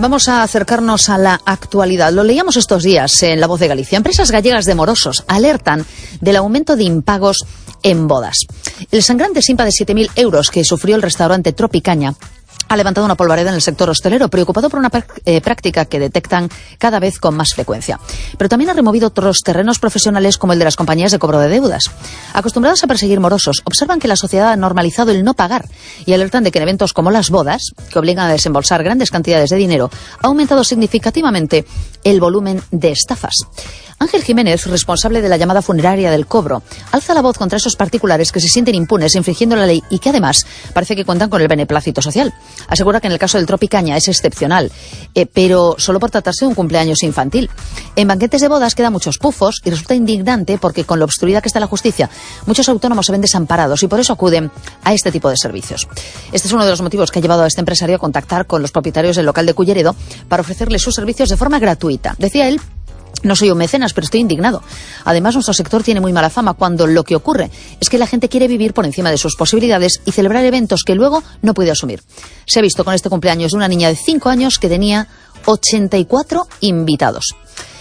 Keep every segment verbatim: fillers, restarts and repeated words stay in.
Vamos a acercarnos a la actualidad. Lo leíamos estos días en La Voz de Galicia. Empresas gallegas de morosos alertan del aumento de impagos en bodas. El sangrante simpa de siete mil euros que sufrió el restaurante Tropicaña ha levantado una polvareda en el sector hostelero, preocupado por una eh, práctica que detectan cada vez con más frecuencia. Pero también ha removido otros terrenos profesionales como el de las compañías de cobro de deudas. Acostumbrados a perseguir morosos, observan que la sociedad ha normalizado el no pagar y alertan de que en eventos como las bodas, que obligan a desembolsar grandes cantidades de dinero, ha aumentado significativamente el volumen de estafas. Ángel Jiménez, responsable de la llamada funeraria del cobro, alza la voz contra esos particulares que se sienten impunes infringiendo la ley y que además parece que cuentan con el beneplácito social. Asegura que en el caso del Tropicaña es excepcional, eh, pero solo por tratarse de un cumpleaños infantil. En banquetes de bodas quedan muchos pufos y resulta indignante porque con lo obstruida que está la justicia, muchos autónomos se ven desamparados y por eso acuden a este tipo de servicios. Este es uno de los motivos que ha llevado a este empresario a contactar con los propietarios del local de Culleredo para ofrecerles sus servicios de forma gratuita. Decía él: no soy un mecenas, pero estoy indignado. Además, nuestro sector tiene muy mala fama cuando lo que ocurre es que la gente quiere vivir por encima de sus posibilidades y celebrar eventos que luego no puede asumir. Se ha visto con este cumpleaños de una niña de cinco años que tenía ochenta y cuatro invitados.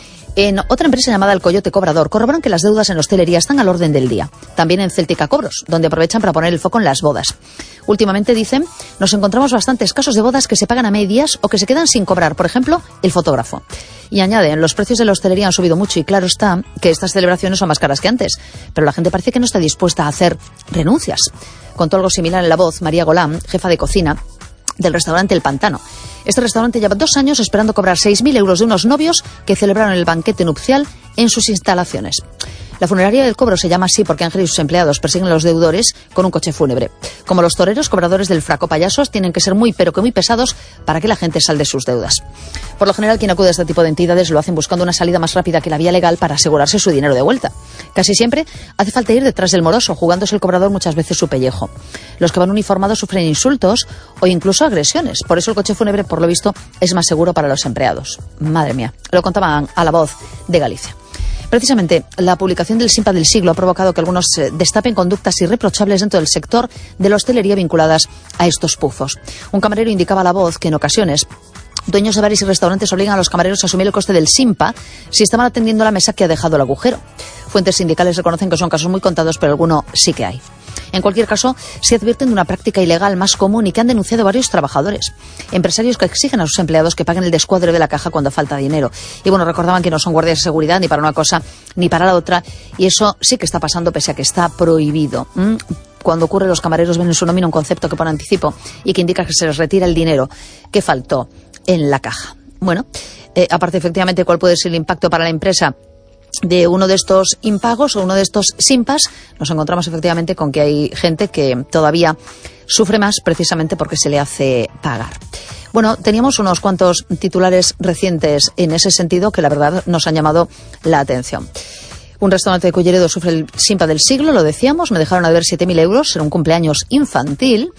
En otra empresa llamada El Coyote Cobrador corroboran que las deudas en hostelería están al orden del día. También en Céltica Cobros, donde aprovechan para poner el foco en las bodas. Últimamente, dicen, nos encontramos bastantes casos de bodas que se pagan a medias o que se quedan sin cobrar, por ejemplo, el fotógrafo. Y añaden, los precios de la hostelería han subido mucho y claro está que estas celebraciones son más caras que antes, pero la gente parece que no está dispuesta a hacer renuncias. Contó algo similar en La Voz María Golán, jefa de cocina del restaurante El Pantano. Este restaurante lleva dos años esperando cobrar seis mil euros de unos novios que celebraron el banquete nupcial en sus instalaciones. La funeraria del cobro se llama así porque Ángel y sus empleados persiguen a los deudores con un coche fúnebre. Como los toreros, cobradores del fraco payasos tienen que ser muy pero que muy pesados para que la gente salde sus deudas. Por lo general, quien acude a este tipo de entidades lo hacen buscando una salida más rápida que la vía legal para asegurarse su dinero de vuelta. Casi siempre hace falta ir detrás del moroso, jugándose el cobrador muchas veces su pellejo. Los que van uniformados sufren insultos o incluso agresiones. Por eso el coche fúnebre, por lo visto, es más seguro para los empleados. Madre mía, lo contaban a La Voz de Galicia. Precisamente, la publicación del Simpa del siglo ha provocado que algunos eh, destapen conductas irreprochables dentro del sector de la hostelería vinculadas a estos pufos. Un camarero indicaba a La Voz que en ocasiones dueños de bares y restaurantes obligan a los camareros a asumir el coste del Simpa si estaban atendiendo la mesa que ha dejado el agujero. Fuentes sindicales reconocen que son casos muy contados, pero alguno sí que hay. En cualquier caso, se advierten de una práctica ilegal más común y que han denunciado varios trabajadores. Empresarios que exigen a sus empleados que paguen el descuadre de la caja cuando falta dinero. Y bueno, recordaban que no son guardias de seguridad ni para una cosa ni para la otra. Y eso sí que está pasando pese a que está prohibido. ¿Mm? Cuando ocurre, los camareros ven en su nómina un concepto que pone anticipo y que indica que se les retira el dinero que faltó en la caja. Bueno, eh, aparte efectivamente, ¿cuál puede ser el impacto para la empresa de uno de estos impagos o uno de estos simpas? Nos encontramos efectivamente con que hay gente que todavía sufre más precisamente porque se le hace pagar. Bueno, teníamos unos cuantos titulares recientes en ese sentido que la verdad nos han llamado la atención. Un restaurante de Culleredo sufre el simpa del siglo, lo decíamos, me dejaron a ver siete mil euros en un cumpleaños infantil.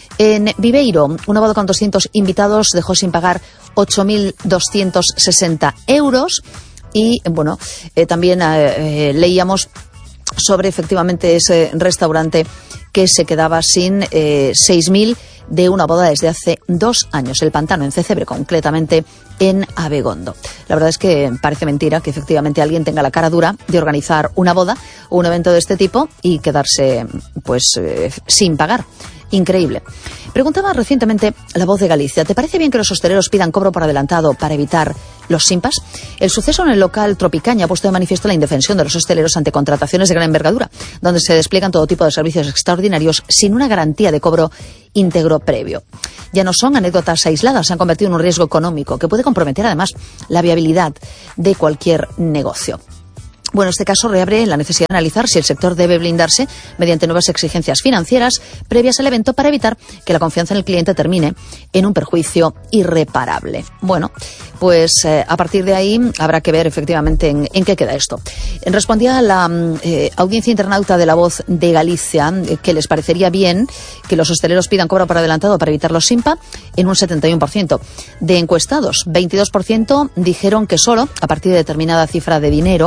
En Viveiro, una boda con doscientos invitados dejó sin pagar ocho mil doscientos sesenta euros. Y, bueno, eh, también eh, leíamos sobre, efectivamente, ese restaurante que se quedaba sin eh, seis mil de una boda desde hace dos años. El Pantano, en Cecebre, concretamente en Abegondo. La verdad es que parece mentira que, efectivamente, alguien tenga la cara dura de organizar una boda o un evento de este tipo y quedarse, pues, eh, sin pagar. Increíble. Preguntaba recientemente La Voz de Galicia, ¿te parece bien que los hosteleros pidan cobro por adelantado para evitar los simpas? El suceso en el local Tropicaña ha puesto de manifiesto la indefensión de los hosteleros ante contrataciones de gran envergadura, donde se despliegan todo tipo de servicios extraordinarios sin una garantía de cobro íntegro previo. Ya no son anécdotas aisladas, se han convertido en un riesgo económico que puede comprometer además la viabilidad de cualquier negocio. Bueno, este caso reabre la necesidad de analizar si el sector debe blindarse mediante nuevas exigencias financieras previas al evento para evitar que la confianza en el cliente termine en un perjuicio irreparable. Bueno, pues eh, a partir de ahí habrá que ver efectivamente en, en qué queda esto. Respondía a la eh, audiencia internauta de La Voz de Galicia eh, que les parecería bien que los hosteleros pidan cobro por adelantado para evitar los simpa en un setenta y uno por ciento de encuestados. veintidós por ciento dijeron que solo a partir de determinada cifra de dinero, mmm,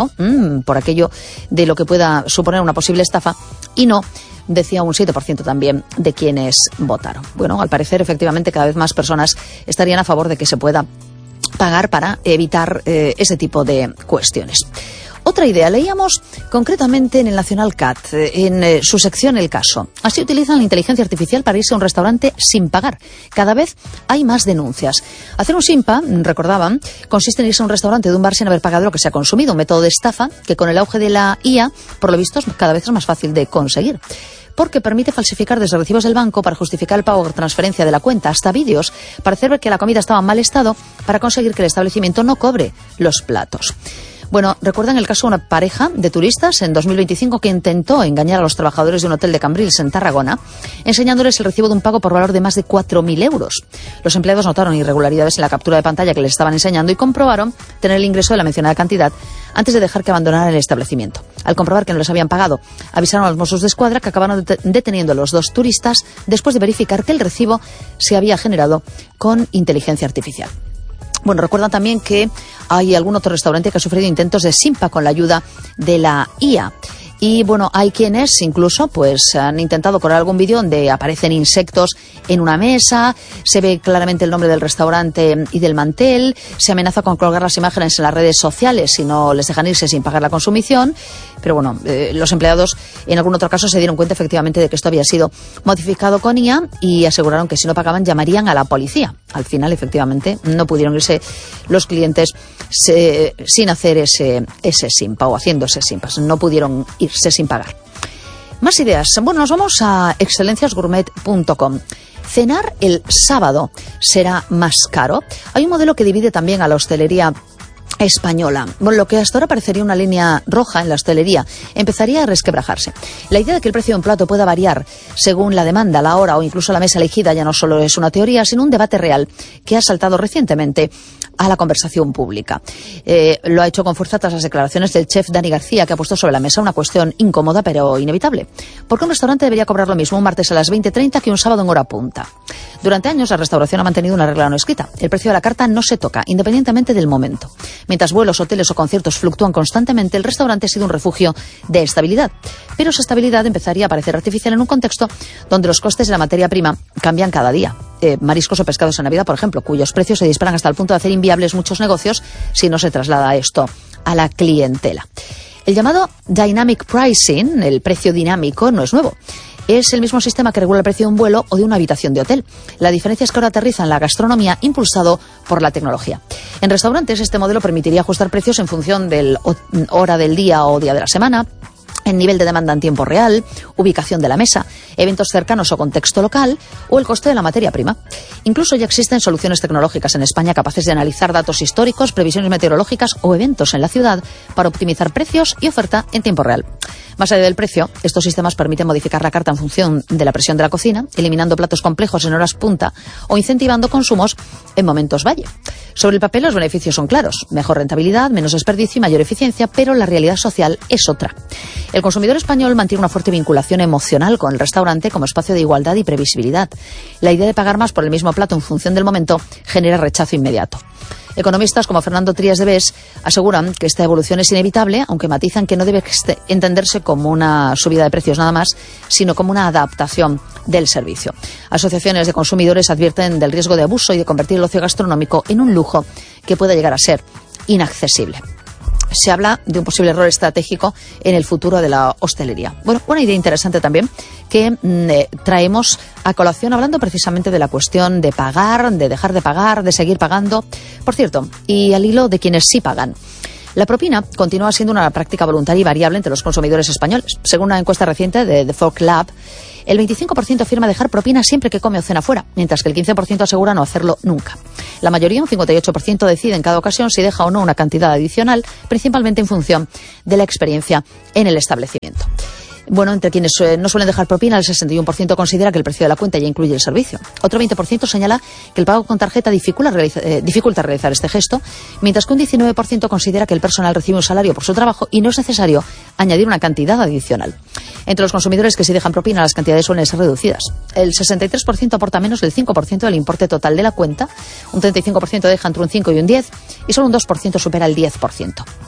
por aquello de lo que pueda suponer una posible estafa, y no, decía un siete por ciento también de quienes votaron. Bueno, al parecer, efectivamente, cada vez más personas estarían a favor de que se pueda pagar para evitar eh, ese tipo de cuestiones. Otra idea, leíamos concretamente en el Nacional Cat, en eh, su sección El Caso. Así utilizan la inteligencia artificial para irse a un restaurante sin pagar. Cada vez hay más denuncias. Hacer un simpa, recordaban, consiste en irse a un restaurante de un bar sin haber pagado lo que se ha consumido. Un método de estafa que con el auge de la I A, por lo visto, cada vez es más fácil de conseguir. Porque permite falsificar desde recibos del banco para justificar el pago o transferencia de la cuenta, hasta vídeos para hacer ver que la comida estaba en mal estado para conseguir que el establecimiento no cobre los platos. Bueno, recuerdan el caso de una pareja de turistas en dos mil veinticinco que intentó engañar a los trabajadores de un hotel de Cambrils en Tarragona, enseñándoles el recibo de un pago por valor de más de cuatro mil euros. Los empleados notaron irregularidades en la captura de pantalla que les estaban enseñando y comprobaron tener el ingreso de la mencionada cantidad antes de dejar que abandonaran el establecimiento. Al comprobar que no les habían pagado, avisaron a los Mossos de Escuadra, que acabaron det- deteniendo a los dos turistas después de verificar que el recibo se había generado con inteligencia artificial. Bueno, recuerdan también que hay algún otro restaurante que ha sufrido intentos de simpa con la ayuda de la I A. Y bueno, hay quienes incluso pues han intentado correr algún vídeo donde aparecen insectos en una mesa, se ve claramente el nombre del restaurante y del mantel, se amenaza con colgar las imágenes en las redes sociales si no les dejan irse sin pagar la consumición. Pero bueno, eh, los empleados en algún otro caso se dieron cuenta efectivamente de que esto había sido modificado con I A y aseguraron que si no pagaban llamarían a la policía. Al final, efectivamente, no pudieron irse los clientes se, sin hacer ese, ese simpa o haciendo ese simpas. No pudieron irse sin pagar. Más ideas. Bueno, nos vamos a excelencias gourmet punto com. ¿Cenar el sábado será más caro? Hay un modelo que divide también a la hostelería española. Bueno, lo que hasta ahora parecería una línea roja en la hostelería empezaría a resquebrajarse. La idea de que el precio de un plato pueda variar según la demanda, la hora o incluso la mesa elegida ya no solo es una teoría, sino un debate real que ha saltado recientemente a la conversación pública. Eh, lo ha hecho con fuerza tras las declaraciones del chef Dani García, que ha puesto sobre la mesa una cuestión incómoda pero inevitable. ¿Por qué un restaurante debería cobrar lo mismo un martes a las veinte treinta que un sábado en hora punta? Durante años la restauración ha mantenido una regla no escrita. El precio de la carta no se toca, independientemente del momento. Mientras vuelos, hoteles o conciertos fluctúan constantemente, el restaurante ha sido un refugio de estabilidad. Pero esa estabilidad empezaría a parecer artificial en un contexto donde los costes de la materia prima cambian cada día. Eh, mariscos o pescados en Navidad, por ejemplo, cuyos precios se disparan hasta el punto de hacer inviables muchos negocios si no se traslada esto a la clientela. El llamado Dynamic Pricing, el precio dinámico, no es nuevo. Es el mismo sistema que regula el precio de un vuelo o de una habitación de hotel. La diferencia es que ahora aterriza en la gastronomía impulsado por la tecnología. En restaurantes este modelo permitiría ajustar precios en función de la hora del día o día de la semana, en nivel de demanda en tiempo real, ubicación de la mesa, eventos cercanos o contexto local o el coste de la materia prima. Incluso ya existen soluciones tecnológicas en España capaces de analizar datos históricos, previsiones meteorológicas o eventos en la ciudad para optimizar precios y oferta en tiempo real. Más allá del precio, estos sistemas permiten modificar la carta en función de la presión de la cocina, eliminando platos complejos en horas punta o incentivando consumos en momentos valle. Sobre el papel los beneficios son claros: mejor rentabilidad, menos desperdicio y mayor eficiencia, pero la realidad social es otra. El consumidor español mantiene una fuerte vinculación emocional con el restaurante como espacio de igualdad y previsibilidad. La idea de pagar más por el mismo plato en función del momento genera rechazo inmediato. Economistas como Fernando Trías de Bes aseguran que esta evolución es inevitable, aunque matizan que no debe entenderse como una subida de precios nada más, sino como una adaptación del servicio. Asociaciones de consumidores advierten del riesgo de abuso y de convertir el ocio gastronómico en un lujo que pueda llegar a ser inaccesible. Se habla de un posible error estratégico en el futuro de la hostelería. Bueno, una idea interesante también que eh, traemos a colación hablando precisamente de la cuestión de pagar, de dejar de pagar, de seguir pagando. Por cierto, y al hilo de quienes sí pagan. La propina continúa siendo una práctica voluntaria y variable entre los consumidores españoles. Según una encuesta reciente de The Folk Lab, el veinticinco por ciento afirma dejar propina siempre que come o cena fuera, mientras que el quince por ciento asegura no hacerlo nunca. La mayoría, un cincuenta y ocho por ciento, decide en cada ocasión si deja o no una cantidad adicional, principalmente en función de la experiencia en el establecimiento. Bueno, entre quienes eh, no suelen dejar propina, el sesenta y uno por ciento considera que el precio de la cuenta ya incluye el servicio. Otro veinte por ciento señala que el pago con tarjeta dificulta, realiza, eh, dificulta realizar este gesto, mientras que un diecinueve por ciento considera que el personal recibe un salario por su trabajo y no es necesario añadir una cantidad adicional. Entre los consumidores que sí dejan propina, las cantidades suelen ser reducidas. El sesenta y tres por ciento aporta menos del cinco por ciento del importe total de la cuenta, un treinta y cinco por ciento deja entre un cinco y un diez por ciento y solo un dos por ciento supera el diez por ciento.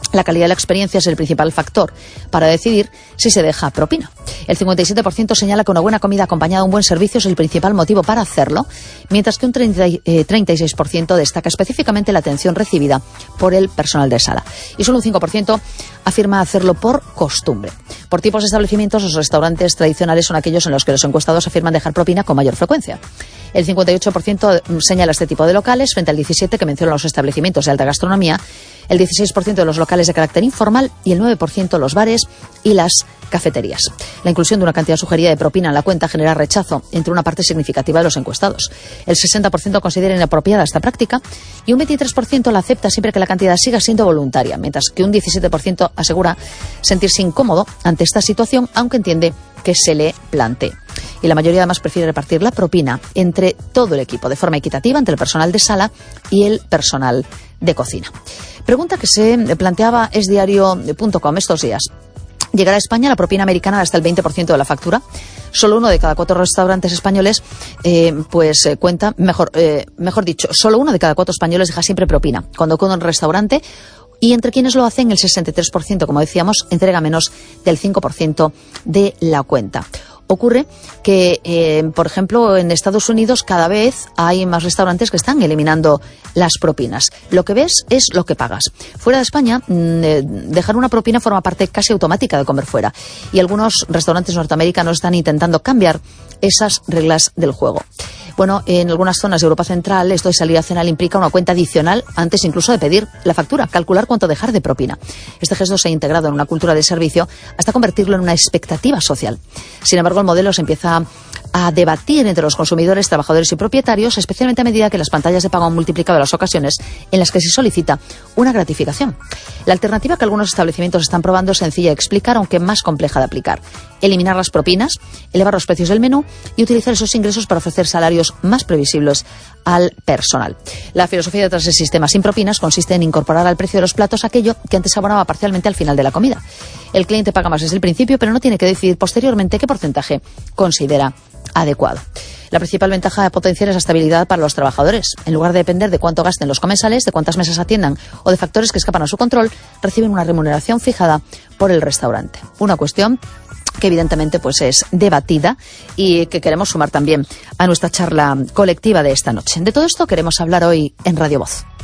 La calidad de la experiencia es el principal factor para decidir si se deja propina. El cincuenta y siete por ciento señala que una buena comida acompañada de un buen servicio es el principal motivo para hacerlo, mientras que un treinta y seis por ciento destaca específicamente la atención recibida por el personal de sala. Y solo un cinco por ciento afirma hacerlo por costumbre. Por tipos de establecimientos, los restaurantes tradicionales son aquellos en los que los encuestados afirman dejar propina con mayor frecuencia. El cincuenta y ocho por ciento señala este tipo de locales, frente al diecisiete por ciento que menciona los establecimientos de alta gastronomía, el dieciséis por ciento de los locales de carácter informal y el nueve por ciento los bares y las cafeterías. La inclusión de una cantidad sugerida de propina en la cuenta genera rechazo entre una parte significativa de los encuestados. El sesenta por ciento considera inapropiada esta práctica y un veintitrés por ciento la acepta siempre que la cantidad siga siendo voluntaria, mientras que un diecisiete por ciento asegura sentirse incómodo ante esta situación, aunque entiende que se le plantee. Y la mayoría además prefiere repartir la propina entre todo el equipo de forma equitativa entre el personal de sala y el personal de cocina. Pregunta que se planteaba esdiario punto com estos días. ¿Llegará a España la propina americana hasta el veinte por ciento de la factura? Solo uno de cada cuatro restaurantes españoles eh, pues eh, cuenta, mejor, eh, mejor dicho, solo uno de cada cuatro españoles deja siempre propina cuando come en un restaurante, y entre quienes lo hacen el sesenta y tres por ciento, como decíamos, entrega menos del cinco por ciento de la cuenta. Ocurre que, eh, por ejemplo, en Estados Unidos cada vez hay más restaurantes que están eliminando las propinas. Lo que ves es lo que pagas. Fuera de España, eh, dejar una propina forma parte casi automática de comer fuera. Y algunos restaurantes norteamericanos están intentando cambiar esas reglas del juego. Bueno, en algunas zonas de Europa Central, esto de salir a cenar implica una cuenta adicional antes incluso de pedir la factura, calcular cuánto dejar de propina. Este gesto se ha integrado en una cultura de servicio hasta convertirlo en una expectativa social. Sin embargo, el modelo se empieza a debatir entre los consumidores, trabajadores y propietarios, especialmente a medida que las pantallas de pago han multiplicado las ocasiones en las que se solicita una gratificación. La alternativa que algunos establecimientos están probando es sencilla de explicar, aunque más compleja de aplicar. Eliminar las propinas, elevar los precios del menú y utilizar esos ingresos para ofrecer salarios más previsibles al personal. La filosofía detrás del sistema sin propinas consiste en incorporar al precio de los platos aquello que antes abonaba parcialmente al final de la comida. El cliente paga más desde el principio, pero no tiene que decidir posteriormente qué porcentaje considera adecuado. La principal ventaja de potenciar es la estabilidad para los trabajadores. En lugar de depender de cuánto gasten los comensales, de cuántas mesas atiendan o de factores que escapan a su control, reciben una remuneración fijada por el restaurante. Una cuestión que evidentemente pues es debatida y que queremos sumar también a nuestra charla colectiva de esta noche. De todo esto queremos hablar hoy en Radio Voz.